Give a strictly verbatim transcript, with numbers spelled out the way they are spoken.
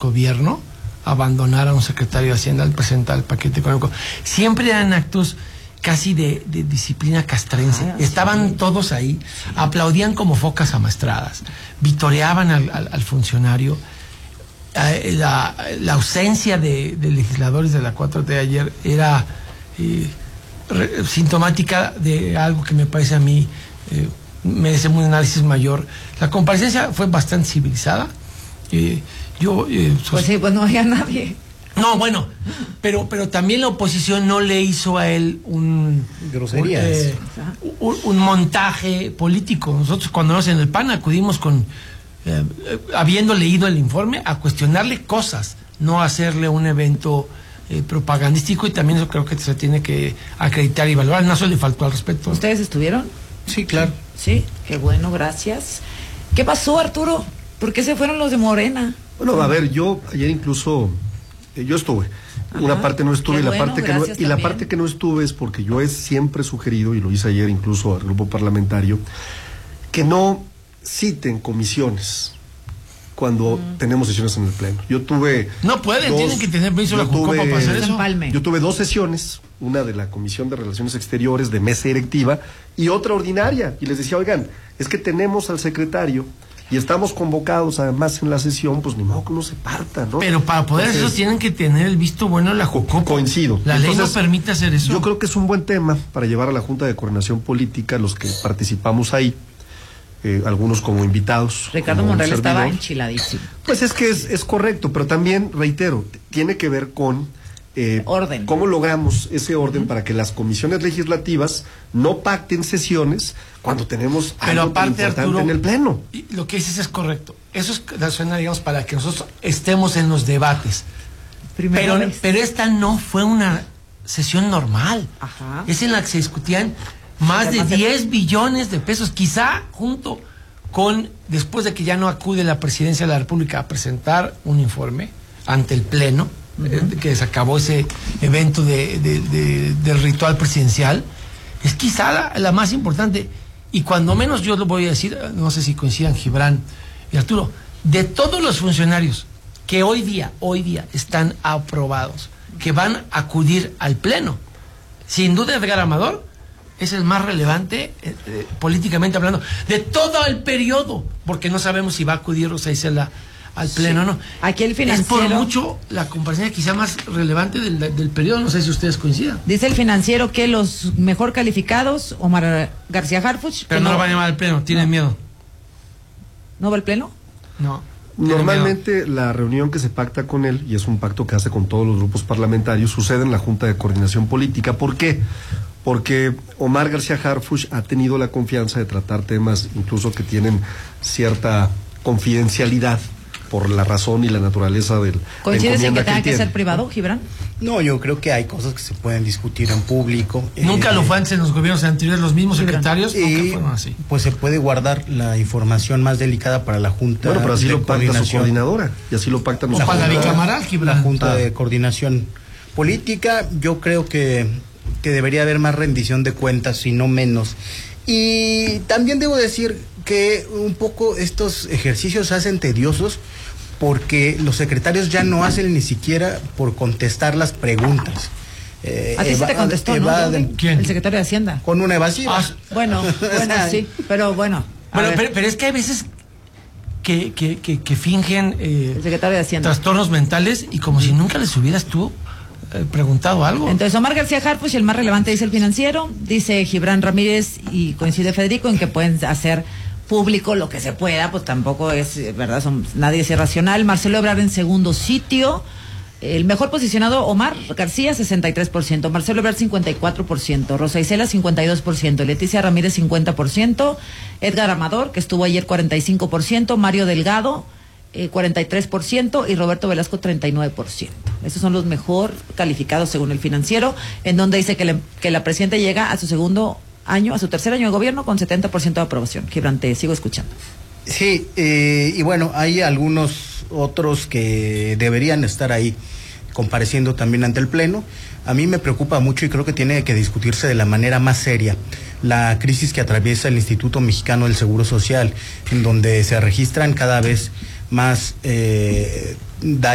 gobierno abandonar a un secretario de Hacienda al presentar el paquete económico. Siempre eran actos casi de, de disciplina castrense. Ah, Estaban sí. todos ahí, aplaudían como focas amaestradas, vitoreaban al, al, al funcionario. Eh, la, la ausencia de, de legisladores de la cuatro T ayer era eh, re, sintomática de algo que me parece a mí eh, merece un análisis mayor. La comparecencia fue bastante civilizada. Eh, yo eh, pues sí, pues no había nadie. No, bueno, pero pero también la oposición no le hizo a él un groserías, un, eh, un, un montaje político. Nosotros cuando nos en el P A N acudimos con eh, eh, habiendo leído el informe a cuestionarle cosas, no a hacerle un evento eh, propagandístico, y también eso creo que se tiene que acreditar y valorar. No se le faltó al respeto. ¿Ustedes estuvieron? Sí, claro. Sí, qué bueno, gracias. ¿Qué pasó, Arturo? ¿Por qué se fueron los de Morena? Bueno, a ver, yo ayer incluso eh, yo estuve. Ajá, una parte no estuve y la bueno, parte que no y también. la parte que no estuve es porque yo he siempre sugerido, y lo hice ayer incluso al grupo parlamentario, que no citen comisiones cuando mm. tenemos sesiones en el pleno. Yo tuve no pueden, dos, tienen que tener permiso de la Jucopa para hacer eso. Yo tuve dos sesiones, una de la Comisión de Relaciones Exteriores de mesa directiva y otra ordinaria, y les decía, oigan, es que tenemos al secretario y estamos convocados además en la sesión, pues ni modo que no se parta, ¿no? Pero para poder Entonces, eso tienen que tener el visto bueno de la Jucopa. Coincido. La Entonces, ley no permite hacer eso. Yo creo que es un buen tema para llevar a la Junta de Coordinación Política, los que participamos ahí, eh, algunos como invitados. Ricardo como Monreal estaba enchiladísimo. Pues es que es, es correcto, pero también, reitero, tiene que ver con eh, orden. ¿Cómo logramos ese orden uh-huh. para que las comisiones legislativas no pacten sesiones cuando tenemos pero algo aparte, importante Arturo, en el pleno? Lo que dices es correcto. Eso es, suena, digamos, para que nosotros estemos en los debates. Pero, pero esta no fue una sesión normal. Ajá. Es en la que se discutían más de diez billones de pesos, quizá junto con, después de que ya no acude la Presidencia de la República a presentar un informe ante el Pleno, uh-huh. eh, que se acabó ese evento de, de, de, del ritual presidencial, es quizá la, la más importante. Y cuando menos yo lo voy a decir, no sé si coincidan Gibran y Arturo, de todos los funcionarios que hoy día, hoy día están aprobados, que van a acudir al Pleno, sin duda Edgar Amador es el más relevante eh, eh, políticamente hablando de todo el periodo, porque no sabemos si va a acudir Rosa Isela al Pleno o sí. no. Aquí el financiero... Es por mucho la comparecencia quizá más relevante del, del periodo, no sé si ustedes coincidan. Dice el financiero que los mejor calificados, Omar García Harfuch... Pero no, no lo van a llamar al Pleno, tienen no. miedo. ¿No va al Pleno? No. Normalmente la reunión que se pacta con él, y es un pacto que hace con todos los grupos parlamentarios, sucede en la Junta de Coordinación Política. ¿Por qué? Porque Omar García Harfuch ha tenido la confianza de tratar temas incluso que tienen cierta confidencialidad por la razón y la naturaleza del... ¿Coincides en que tenga que, que ser privado, Gibran? No, yo creo que hay cosas que se pueden discutir en público. Nunca eh, lo fue antes en los gobiernos anteriores, los mismos secretarios y, nunca fueron así. Pues se puede guardar la información más delicada para la Junta. Bueno, pero así de lo pacta su coordinadora, y así lo pactan los... O para la bicameral, Gibran. La Junta ah. de Coordinación Política, yo creo que, que debería haber más rendición de cuentas, y no menos. Y también debo decir que un poco estos ejercicios se hacen tediosos, porque los secretarios ya no hacen ni siquiera por contestar las preguntas. Eh, a ti se te contestó, ¿no? ¿Quién? El secretario de Hacienda. Con una evasiva. Ah, bueno, bueno, sí, pero bueno. Bueno, pero, pero es que hay veces que, que, que, que fingen eh, el secretario de Hacienda trastornos mentales, y como si nunca les hubieras tú eh, preguntado algo. Entonces, Omar García Harfuch, el más relevante, dice el financiero, dice Gibran Ramírez, y coincide Federico en que pueden hacer público lo que se pueda, pues tampoco es verdad, son, nadie es irracional. Marcelo Ebrard en segundo sitio, el mejor posicionado Omar García sesenta y tres por ciento, Marcelo Ebrard cincuenta y cuatro por ciento, Rosa Isela cincuenta y dos por ciento, Leticia Ramírez cincuenta por ciento, Edgar Amador, que estuvo ayer, cuarenta y cinco por ciento, Mario Delgado eh, cuarenta y tres por ciento y Roberto Velasco treinta y nueve por ciento. Esos son los mejor calificados según el financiero, en donde dice que, le, que la presidenta llega a su segundo año, a su tercer año de gobierno con setenta por ciento de aprobación. Gibran, te sigo escuchando. Sí, eh, y bueno, hay algunos otros que deberían estar ahí compareciendo también ante el Pleno. A mí me preocupa mucho, y creo que tiene que discutirse de la manera más seria, la crisis que atraviesa el Instituto Mexicano del Seguro Social, en donde se registran cada vez más eh, daños